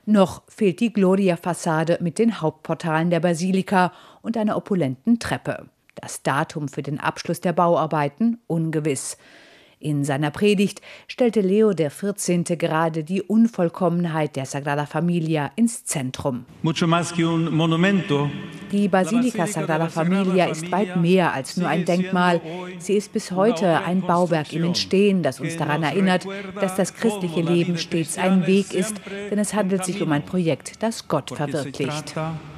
Noch fehlt die Gloria-Fassade mit den Hauptportalen der Basilika und einer opulenten Treppe. Das Datum für den Abschluss der Bauarbeiten ungewiss. In seiner Predigt stellte Leo XIV. Gerade die Unvollkommenheit der Sagrada Familia ins Zentrum. Die Basilika Sagrada Familia ist weit mehr als nur ein Denkmal. Sie ist bis heute ein Bauwerk im Entstehen, das uns daran erinnert, dass das christliche Leben stets ein Weg ist, denn es handelt sich um ein Projekt, das Gott verwirklicht.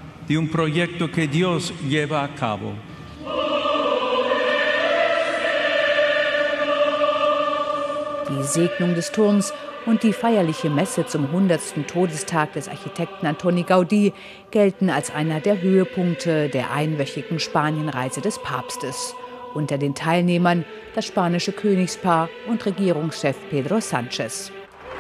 Die Segnung des Turms und die feierliche Messe zum 100. Todestag des Architekten Antoni Gaudí gelten als einer der Höhepunkte der einwöchigen Spanienreise des Papstes. Unter den Teilnehmern das spanische Königspaar und Regierungschef Pedro Sánchez.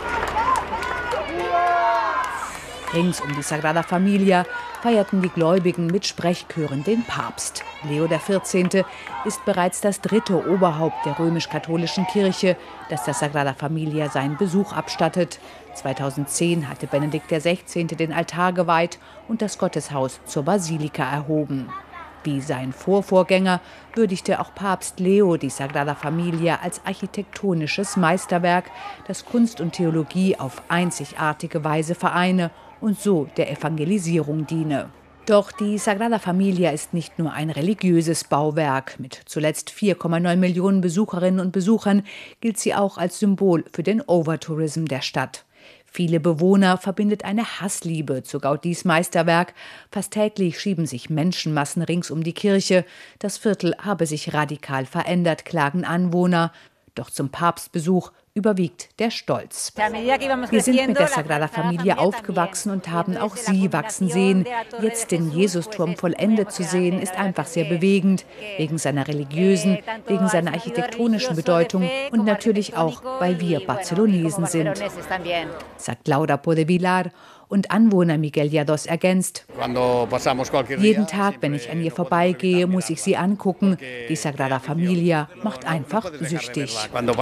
Rings um die Sagrada Familia feierten die Gläubigen mit Sprechchören den Papst. Leo XIV. Ist bereits das dritte Oberhaupt der römisch-katholischen Kirche, das der Sagrada Familia seinen Besuch abstattet. 2010 hatte Benedikt XVI. Den Altar geweiht und das Gotteshaus zur Basilika erhoben. Wie sein Vorvorgänger würdigte auch Papst Leo die Sagrada Familia als architektonisches Meisterwerk, das Kunst und Theologie auf einzigartige Weise vereine und so der Evangelisierung diene. Doch die Sagrada Familia ist nicht nur ein religiöses Bauwerk. Mit zuletzt 4,9 Millionen Besucherinnen und Besuchern gilt sie auch als Symbol für den Overtourism der Stadt. Viele Bewohner verbindet eine Hassliebe zu Gaudís Meisterwerk. Fast täglich schieben sich Menschenmassen rings um die Kirche. Das Viertel habe sich radikal verändert, klagen Anwohner. Doch zum Papstbesuch überwiegt der Stolz. Wir sind mit der Sagrada Familia aufgewachsen und haben auch sie wachsen sehen. Jetzt den Jesusturm vollendet zu sehen, ist einfach sehr bewegend. Wegen seiner religiösen, wegen seiner architektonischen Bedeutung und natürlich auch, weil wir Barcelonesen sind, sagt Laura Podevilar. Und Anwohner Miguel Llados ergänzt: Jeden Tag, wenn ich an ihr vorbeigehe, muss ich sie angucken. Die Sagrada Familia macht einfach süchtig.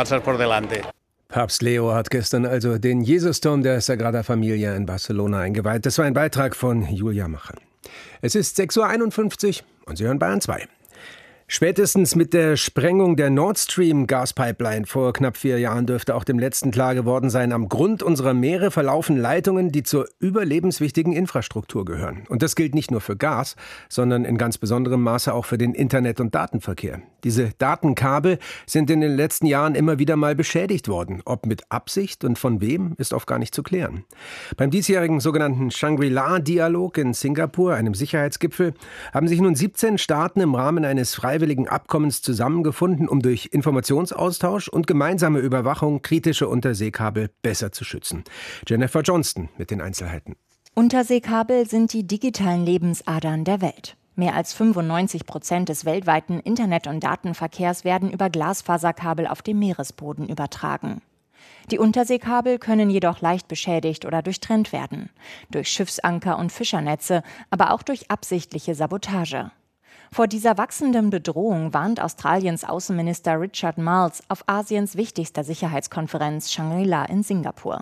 Papst Leo hat gestern also den Jesusturm der Sagrada Familia in Barcelona eingeweiht. Das war ein Beitrag von Julia Macher. Es ist 6:51 Uhr und Sie hören Bayern 2. Spätestens mit der Sprengung der Nord Stream Gaspipeline vor knapp 4 Jahren dürfte auch dem letzten klar geworden sein, am Grund unserer Meere verlaufen Leitungen, die zur überlebenswichtigen Infrastruktur gehören. Und das gilt nicht nur für Gas, sondern in ganz besonderem Maße auch für den Internet- und Datenverkehr. Diese Datenkabel sind in den letzten Jahren immer wieder mal beschädigt worden. Ob mit Absicht und von wem, ist oft gar nicht zu klären. Beim diesjährigen sogenannten Shangri-La-Dialog in Singapur, einem Sicherheitsgipfel, haben sich nun 17 Staaten im Rahmen eines freiwilligen Abkommens zusammengefunden, um durch Informationsaustausch und gemeinsame Überwachung kritische Unterseekabel besser zu schützen. Jennifer Johnston mit den Einzelheiten. Unterseekabel sind die digitalen Lebensadern der Welt. Mehr als 95% des weltweiten Internet- und Datenverkehrs werden über Glasfaserkabel auf dem Meeresboden übertragen. Die Unterseekabel können jedoch leicht beschädigt oder durchtrennt werden. Durch Schiffsanker und Fischernetze, aber auch durch absichtliche Sabotage. Vor dieser wachsenden Bedrohung warnt Australiens Außenminister Richard Marles auf Asiens wichtigster Sicherheitskonferenz Shangri-La in Singapur.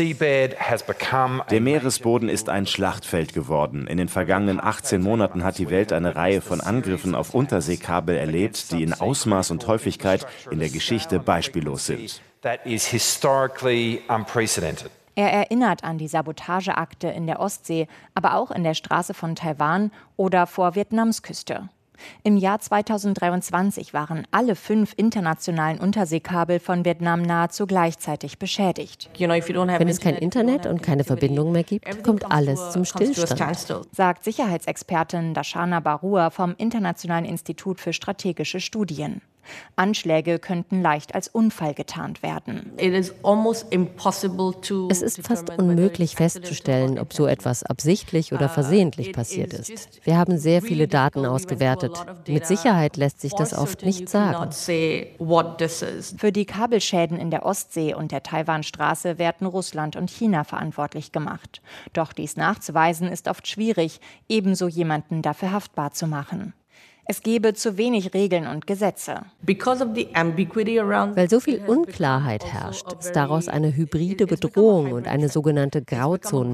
Der Meeresboden ist ein Schlachtfeld geworden. In den vergangenen 18 Monaten hat die Welt eine Reihe von Angriffen auf Unterseekabel erlebt, die in Ausmaß und Häufigkeit in der Geschichte beispiellos sind. Er erinnert an die Sabotageakte in der Ostsee, aber auch in der Straße von Taiwan oder vor Vietnams Küste. Im Jahr 2023 waren alle 5 internationalen Unterseekabel von Vietnam nahezu gleichzeitig beschädigt. Wenn es kein Internet und keine Verbindung mehr gibt, kommt alles zum Stillstand, sagt Sicherheitsexpertin Darshana Barua vom Internationalen Institut für strategische Studien. Anschläge könnten leicht als Unfall getarnt werden. Es ist fast unmöglich festzustellen, ob so etwas absichtlich oder versehentlich passiert ist. Wir haben sehr viele Daten ausgewertet. Mit Sicherheit lässt sich das oft nicht sagen. Für die Kabelschäden in der Ostsee und der Taiwanstraße werden Russland und China verantwortlich gemacht. Doch dies nachzuweisen ist oft schwierig, ebenso jemanden dafür haftbar zu machen. Es gebe zu wenig Regeln und Gesetze. Weil so viel Unklarheit herrscht, ist daraus eine hybride Bedrohung und eine sogenannte Grauzone